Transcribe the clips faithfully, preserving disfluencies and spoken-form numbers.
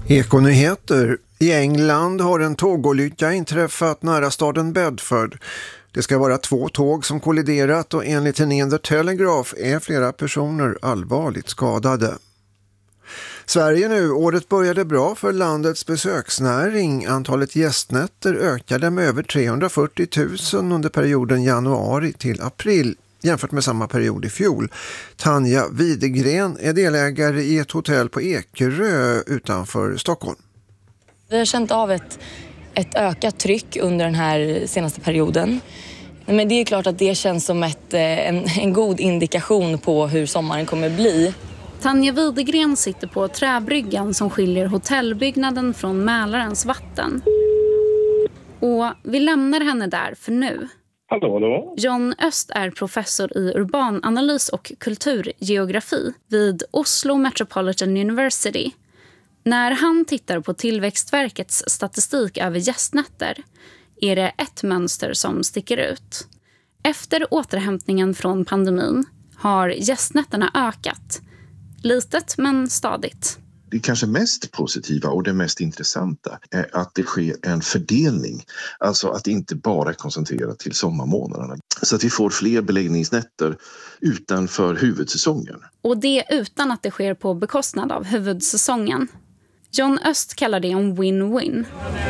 Ekonyheter. I England har en tågolycka inträffat nära staden Bedford. Det ska vara två tåg som kolliderat och enligt tidningen The Telegraph är flera personer allvarligt skadade. Sverige nu. Året började bra för landets besöksnäring. Antalet gästnätter ökade med över trehundrafyrtio tusen under perioden januari till april jämfört med samma period i fjol. Tanja Widegren är delägare i ett hotell på Ekerö utanför Stockholm. Vi har känt av ett, ett ökat tryck under den här senaste perioden. Men det är klart att det känns som ett, en, en god indikation på hur sommaren kommer bli. Tanja Widegren sitter på träbryggan som skiljer hotellbyggnaden från Mälarens vatten. Och vi lämnar henne där för nu. Hallå, hallå. John Öst är professor i urbananalys och kulturgeografi vid Oslo Metropolitan University. När han tittar på Tillväxtverkets statistik över gästnätter är det ett mönster som sticker ut. Efter återhämtningen från pandemin har gästnätterna ökat. Litet men stadigt. Det kanske mest positiva och det mest intressanta är att det sker en fördelning. Alltså att det inte bara är koncentrerat till sommarmånaderna. Så att vi får fler beläggningsnätter utanför huvudsäsongen. Och det utan att det sker på bekostnad av huvudsäsongen. John Öst kallar det en win-win.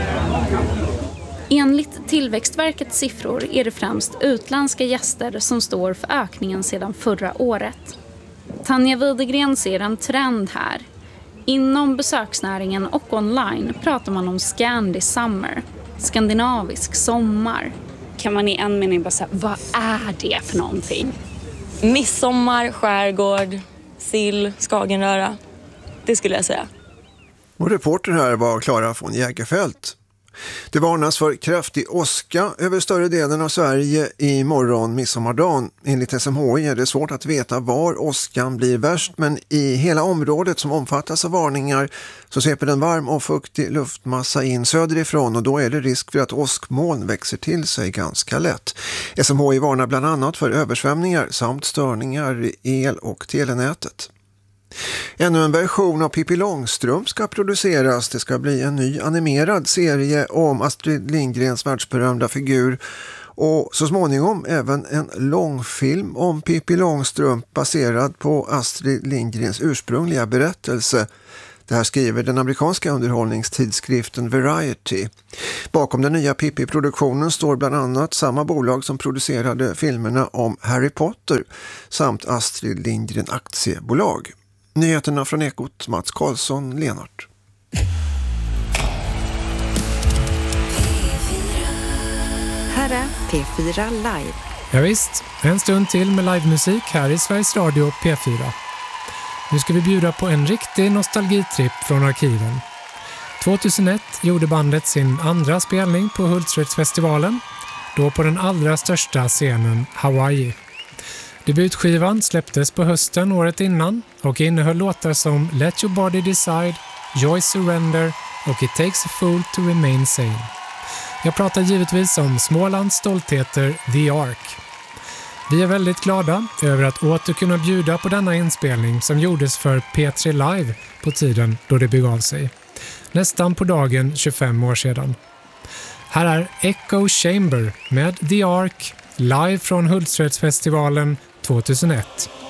Enligt Tillväxtverkets siffror är det främst utländska gäster som står för ökningen sedan förra året. Tanja Widegren ser en trend här. Inom besöksnäringen och online pratar man om Scandi Summer, skandinavisk sommar. Kan man i en mening bara säga, vad är det för någonting? Midsommar, skärgård, sill, Skagenröra. Det skulle jag säga. Och reporter här var Klara von Jägerfält. Det varnas för kraftig åska över större delen av Sverige i morgon midsommardagen. Enligt S M H I är det svårt att veta var åskan blir värst, men i hela området som omfattas av varningar så sveper en varm och fuktig luftmassa in söderifrån och då är det risk för att åskmoln växer till sig ganska lätt. S M H I varnar bland annat för översvämningar samt störningar i el- och telenätet. Ännu en version av Pippi Långstrump ska produceras. Det ska bli en ny animerad serie om Astrid Lindgrens världsberömda figur och så småningom även en långfilm om Pippi Långstrump baserad på Astrid Lindgrens ursprungliga berättelse. Det här skriver den amerikanska underhållningstidskriften Variety. Bakom den nya Pippi-produktionen står bland annat samma bolag som producerade filmerna om Harry Potter samt Astrid Lindgren aktiebolag. Nyheterna från Ekot, Mats Karlsson, Lenart. Här är P fyra Live. Ja visst, en stund till med livemusik här i Sveriges Radio P fyra. Nu ska vi bjuda på en riktig nostalgitripp från arkiven. tjugohundraett gjorde bandet sin andra spelning på Hultsfredsfestivalen, då på den allra största scenen Hawaii. Debutskivan släpptes på hösten året innan och innehöll låtar som Let Your Body Decide, Joy Surrender och It Takes a Fool to Remain Sane. Jag pratar givetvis om Smålands stoltheter The Ark. Vi är väldigt glada över att åter kunna bjuda på denna inspelning som gjordes för P tre Live på tiden då det begav sig. Nästan på dagen tjugofem år sedan. Här är Echo Chamber med The Ark live från Hultsfredsfestivalen tjugohundraett.